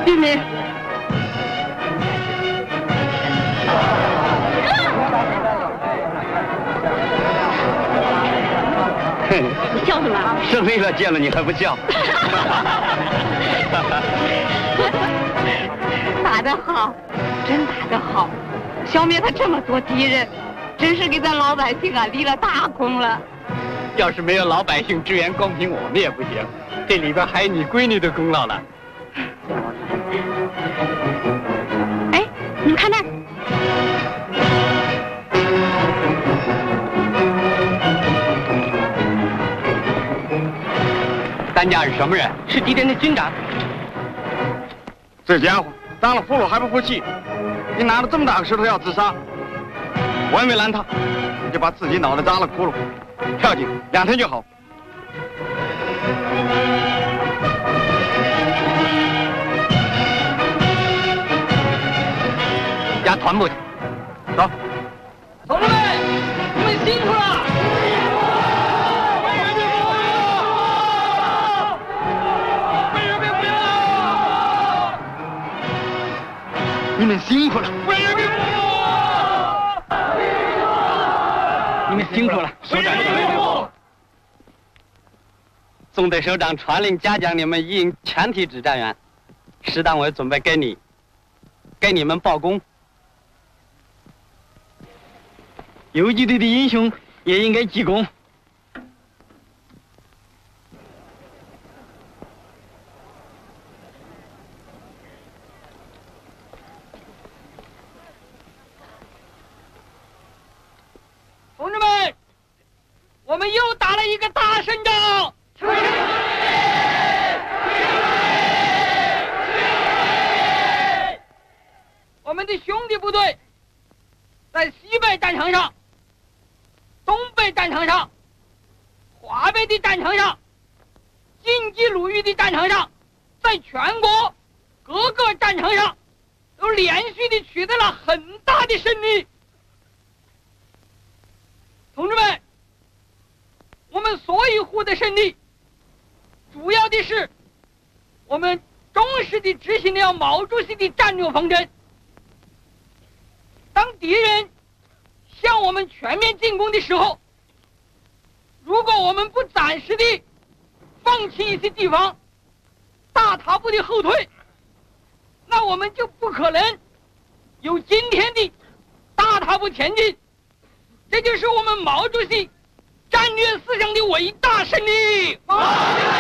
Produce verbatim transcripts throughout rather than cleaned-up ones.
玉民。你笑什么？ 胜利了，见了你还不笑？ 打得好，真打得好，消灭他这么多敌人，真是给咱老百姓啊立了大功了。 要是没有老百姓支援，光凭我们也不行。这里边还有你闺女的功劳呢。 哎，你们看那儿。 担架是什么人？ 是敌人的军长。 这家伙当了俘虏还不服气，你拿了这么大个石头要自杀，我也没拦他，你就把自己脑袋扎了窟窿，跳进两天就好。 押团部去。走。 同志们，你们辛苦了。 你们辛苦了， 为人民服务！ 你们辛苦了，首长。纵队首长传令嘉奖你们一营全体指战员，师党委准备给你，给你们报功。游击队的英雄也应该记功。 同志们，我们又打了一个大胜仗！我们的兄弟部队在西北战场上、东北战场上、华北的战场上、晋冀鲁豫的战场上，在全国各个战场上都连续的取得了很大的胜利。同志们，我们所以获得胜利，主要的是我们忠实地执行了毛主席的战略方针。当敌人向我们全面进攻的时候，如果我们不暂时地放弃一些地方，大踏步的后退，那我们就不可能有今天的大踏步前进。这就是我们毛主席战略思想的伟大胜利！毛主席！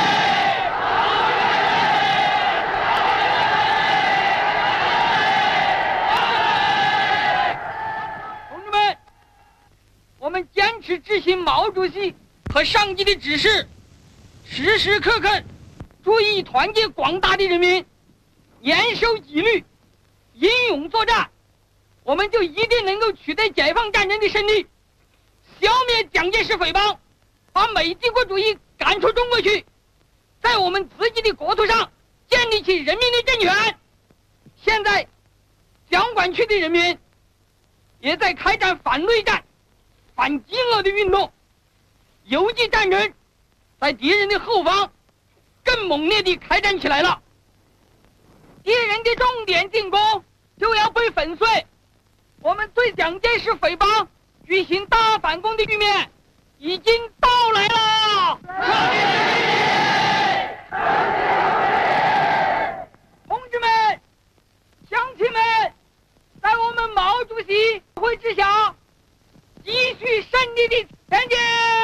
同志们，我们坚持执行毛主席和上级的指示，时时刻刻注意团结广大的人民，严守纪律，英勇作战，我们就一定能够取得解放战争的胜利，消灭蒋介石匪帮，把美帝国主义赶出中国去，在我们自己的国土上建立起人民的政权。现在蒋管区的人民也在开展反内战、反饥饿的运动，游击战争在敌人的后方更猛烈地开展起来了。敌人的重点进攻就要被粉碎，我们对蒋介石匪帮举行大反攻的局面已经到来了。同志们、乡亲们，在我们毛主席指挥之下，继续胜利的前进。